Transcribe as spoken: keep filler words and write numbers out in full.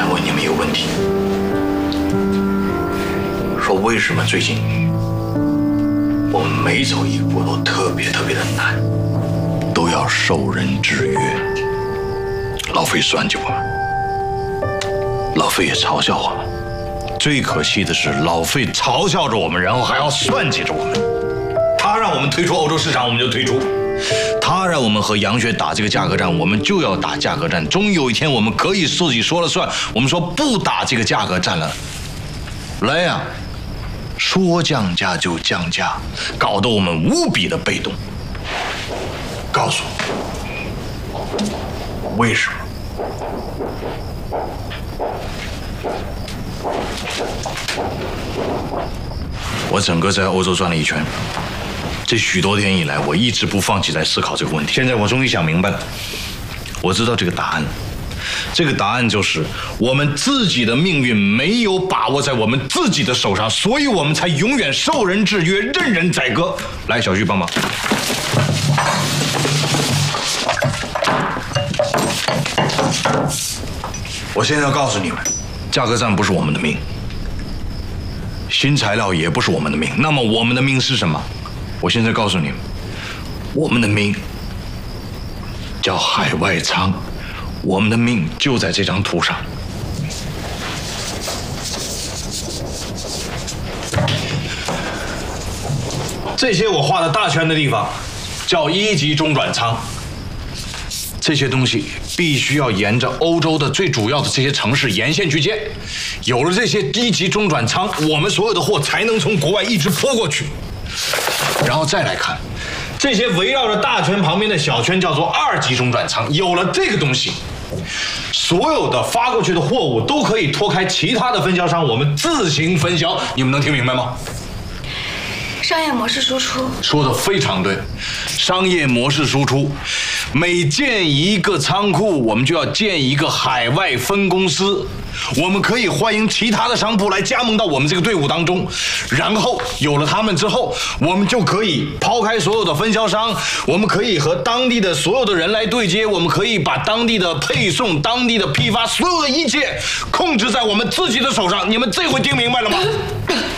问你们一个问题：说为什么最近我们每走一步都特别特别的难，都要受人制约？老费算计我们，老费也嘲笑我们。最可惜的是，老费嘲笑着我们，然后还要算计着我们。他让我们退出欧洲市场，我们就退出；他让我们和杨雪打这个价格战，我们就要打价格战。终有一天，我们可以自己说了算。我们说不打这个价格战了，来呀，说降价就降价，搞得我们无比的被动。告诉我，为什么？我整个在欧洲转了一圈，这许多天以来，我一直不放弃在思考这个问题。现在我终于想明白了，我知道这个答案。这个答案就是我们自己的命运没有把握在我们自己的手上，所以我们才永远受人制约，任人宰割。来，小旭帮忙。我现在要告诉你们，价格战不是我们的命，新材料也不是我们的命。那么我们的命是什么？我现在告诉你们，我们的命叫海外仓，我们的命就在这张图上。这些我画的大圈的地方叫一级中转仓，这些东西必须要沿着欧洲的最主要的这些城市沿线去建。有了这些一级中转仓，我们所有的货才能从国外一直泼过去。然后再来看这些围绕着大圈旁边的小圈，叫做二级中转仓。有了这个东西，所有的发过去的货物都可以脱开其他的分销商，我们自行分销。你们能听明白吗？ 商业模式输出说得非常对，商业模式输出，每建一个仓库，我们就要建一个海外分公司，我们可以欢迎其他的商铺来加盟到我们这个队伍当中，然后有了他们之后，我们就可以抛开所有的分销商，我们可以和当地的所有的人来对接，我们可以把当地的配送、当地的批发，所有的一切控制在我们自己的手上。你们这回听明白了吗？